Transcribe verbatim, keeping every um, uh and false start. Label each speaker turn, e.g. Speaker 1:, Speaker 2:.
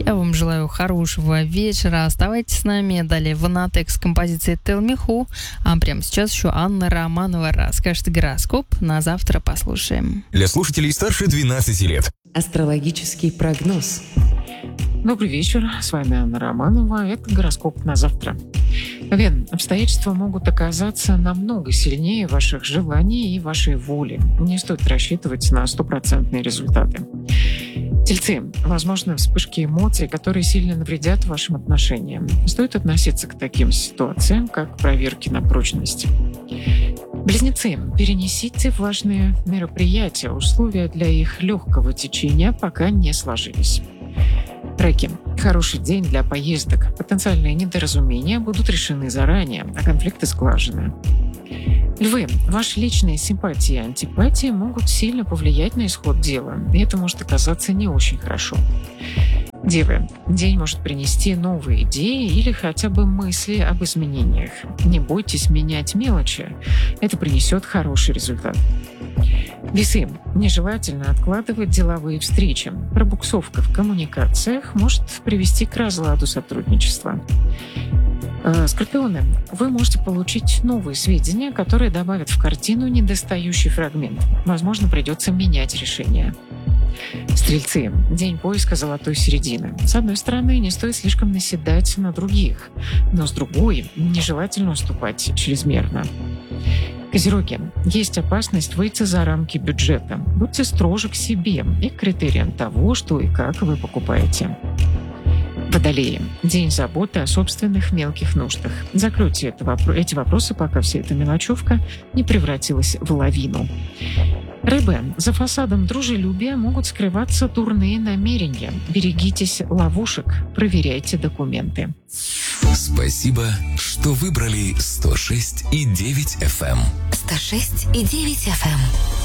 Speaker 1: Я вам желаю хорошего вечера. Оставайтесь с нами. Далее Ванатек с композицией «Tell me who». А прямо сейчас еще Анна Романова расскажет гороскоп. На завтра послушаем.
Speaker 2: Для слушателей старше двенадцати лет.
Speaker 3: Астрологический прогноз.
Speaker 4: Добрый вечер, с вами Анна Романова. Это гороскоп на завтра. Овен, обстоятельства могут оказаться намного сильнее ваших желаний и вашей воли. Не стоит рассчитывать на стопроцентные результаты. Тельцы, возможны вспышки эмоций, которые сильно навредят вашим отношениям. Стоит относиться к таким ситуациям, как проверки на прочность. Близнецы, перенесите важные мероприятия, условия для их легкого течения пока не сложились. Раки. Хороший день для поездок. Потенциальные недоразумения будут решены заранее, а конфликты сглажены. Львы. Ваши личные симпатии и антипатии могут сильно повлиять на исход дела, и это может оказаться не очень хорошо. Девы. День может принести новые идеи или хотя бы мысли об изменениях. Не бойтесь менять мелочи. Это принесет хороший результат. Весы. Нежелательно откладывать деловые встречи. Пробуксовка в коммуникациях может привести к разладу сотрудничества. Скорпионы. Вы можете получить новые сведения, которые добавят в картину недостающий фрагмент. Возможно, придется менять решение. Стрельцы. День поиска золотой середины. С одной стороны, не стоит слишком наседать на других, но с другой, нежелательно уступать чрезмерно. Козероги. Есть опасность выйти за рамки бюджета. Будьте строже к себе и к критериям того, что и как вы покупаете. Водолеи. День заботы о собственных мелких нуждах. Закройте это вопро- эти вопросы, пока вся эта мелочевка не превратилась в лавину. Рыбы. За фасадом дружелюбия могут скрываться дурные намерения. Берегитесь ловушек, проверяйте документы.
Speaker 2: Спасибо, что выбрали сто шесть и девять эф эм.
Speaker 5: сто шесть и девять эф эм.